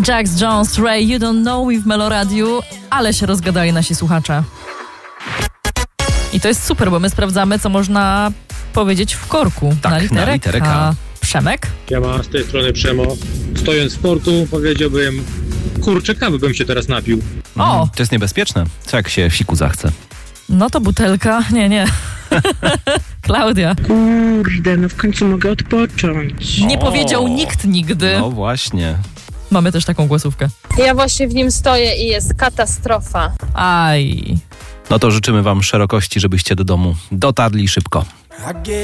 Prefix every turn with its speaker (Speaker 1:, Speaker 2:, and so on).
Speaker 1: Jax Jones, Ray, You Don't Know Me w Meloradiu, ale się rozgadali nasi słuchacze. I to jest super, bo my sprawdzamy, co można powiedzieć w korku.
Speaker 2: Tak, na literę K.
Speaker 1: Przemek?
Speaker 3: Ja z tej strony Przemo. Stojąc w portu powiedziałbym, kurczę, kawy bym się teraz napił.
Speaker 1: O!
Speaker 2: To jest niebezpieczne. Co jak się siku zachce?
Speaker 1: No to butelka. Nie. Klaudia.
Speaker 4: Kurde, no w końcu mogę odpocząć.
Speaker 1: Nie powiedział nikt nigdy.
Speaker 2: No właśnie.
Speaker 1: Mamy też taką głosówkę.
Speaker 5: Ja właśnie w nim stoję i jest katastrofa.
Speaker 1: Aj.
Speaker 2: No to życzymy wam szerokości, żebyście do domu dotarli szybko.